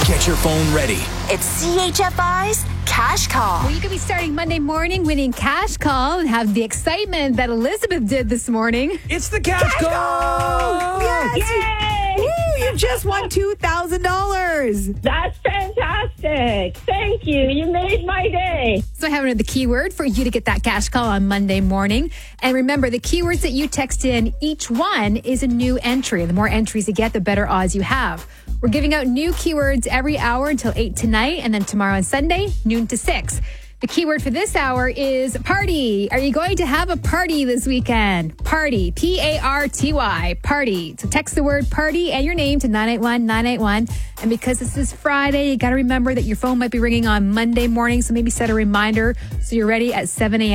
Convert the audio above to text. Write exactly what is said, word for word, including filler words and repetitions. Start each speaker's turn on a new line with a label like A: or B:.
A: Get your phone ready.
B: It's C H F I's Cash Call.
C: Well, you could be starting Monday morning winning Cash Call and have the excitement that Elizabeth did this morning.
A: It's the Cash,
D: Cash
A: Call!
D: Call! Yes!
E: Yay!
D: Woo, you just won two thousand dollars.
E: That's fantastic. Thank you. You made my day.
C: So I have another keyword for you to get that Cash Call on Monday morning. And remember, the keywords that you text in, each one is a new entry. The more entries you get, the better odds you have. We're giving out new keywords every hour until eight tonight, and then tomorrow and Sunday, noon to six. The keyword for this hour is party. Are you going to have a party this weekend? Party. P A R T Y. Party. So text the word party and your name to nine eight one nine eight one. And because this is Friday, you got to remember that your phone might be ringing on Monday morning. So maybe set a reminder so you're ready at seven a.m.